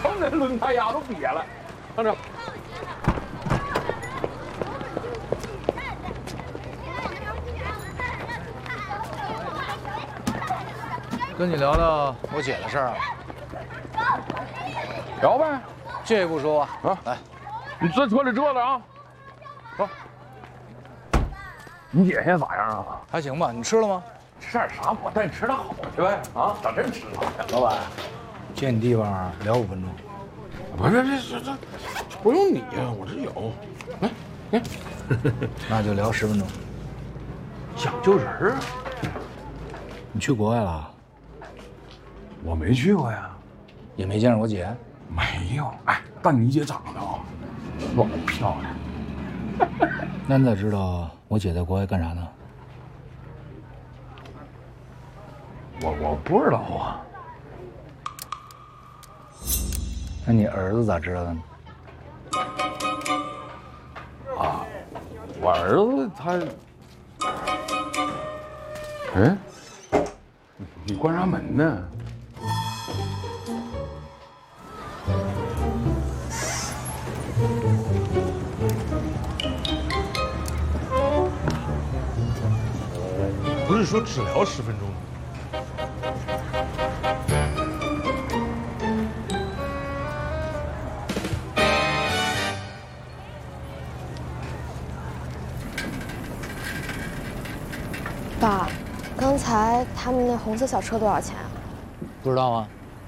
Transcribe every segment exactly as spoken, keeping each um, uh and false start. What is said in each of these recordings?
成那轮胎压都瘪了，看着。 跟你聊聊我姐的事儿啊。 聊呗， 这不说啊，来， 你这车里坐着啊。走。你姐现在咋样啊？ 还行吧？你吃了吗？ 吃点啥？我带你吃点好的呗。啊，咋真吃了？ 老板，借你地方聊五分钟。 不是，这这这不用你呀，我这有。来，来， 那就聊十分钟。 讲究人啊。 你去国外了？ 我没去过呀， 也没见着我姐。 没有。哎，但你姐长得啊，老漂亮。 那你咋知道我姐在国外干啥呢？ 我我不知道啊。 那你儿子咋知道的呢？ 啊，我儿子他，哎，你关啥门呢？ 不是说只聊十分钟吗？ 爸，刚才他们那红色小车多少钱啊？ 不知道啊。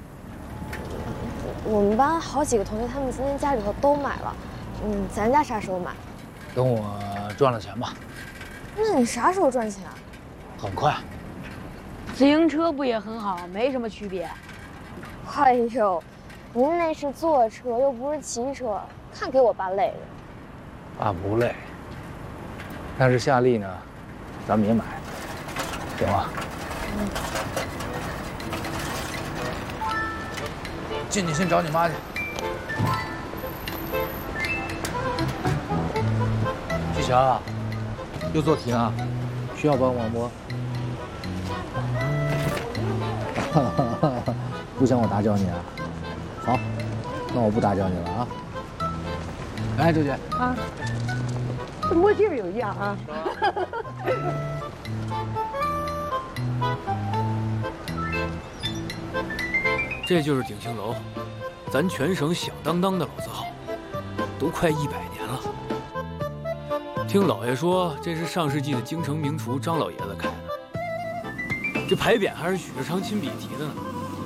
我们班好几个同学，他们今天家里头都买了。嗯，咱家啥时候买？ 等我赚了钱吧。 那你啥时候赚钱啊？ 很快。 自行车不也很好，没什么区别。 哎呦，您那是坐车，又不是骑车，看给我爸累的。 爸不累，但是夏利呢，咱们也买，行吗？嗯。进去先找你妈去。季霞，又做题呢，需要帮忙不？不想我打搅你啊？好，那我不打搅你了啊。来，周姐啊，这墨镜有样啊。 这就是鼎庆楼，咱全省响当当的老字号，都快一百年了。听老爷说，这是上世纪的京城名厨张老爷子开的，这牌匾还是许世昌亲笔题的呢。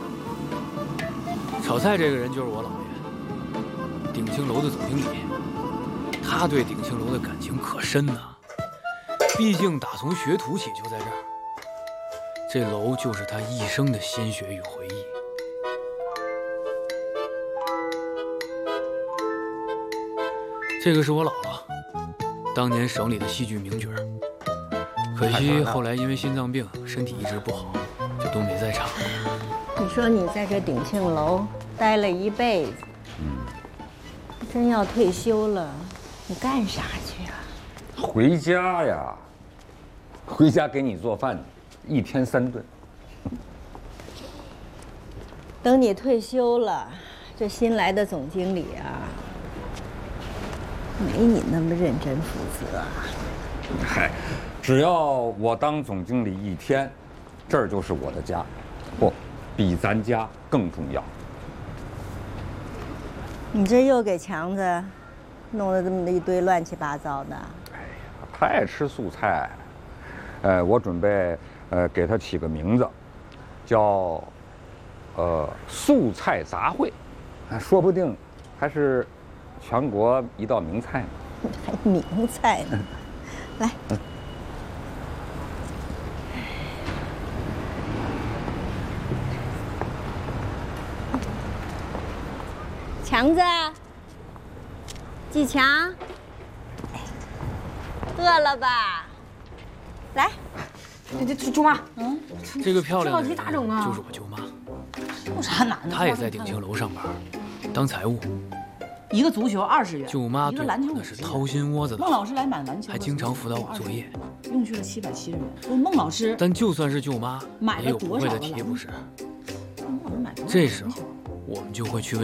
炒菜这个人就是我老爷，鼎庆楼的总经理，他对鼎庆楼的感情可深呐。毕竟打从学徒起就在这儿，这楼就是他一生的心血与回忆。这个是我姥姥，当年省里的戏剧名角，可惜后来因为心脏病，身体一直不好，就都没再唱。 你说你在这鼎庆楼待了一辈子，嗯，真要退休了，你干啥去啊？ 回家呀，回家给你做饭，一天三顿。 等你退休了，这新来的总经理啊，没你那么认真负责。 嗨，只要我当总经理一天，这儿就是我的家，不，比咱家更重要。 你这又给强子弄了这么一堆乱七八糟的。 哎呀，他爱吃素菜，呃，我准备呃给他起个名字，叫呃素菜杂烩，说不定还是全国一道名菜呢。 还名菜呢，来。嗯强子，季强，饿了吧？来， 这这舅妈， 嗯， 这个漂亮的人这道题咋整啊？ 就是我舅妈， 有啥难的？ 她也在鼎庆楼上班，当财务。 一个足球二十元， 舅妈对我那是掏心窝子的。 孟老师来买篮球， 还经常辅导我作业， 用去了七百七十元。问孟老师， 但就算是舅妈，也有不会的题不是？这时候，我们就会去问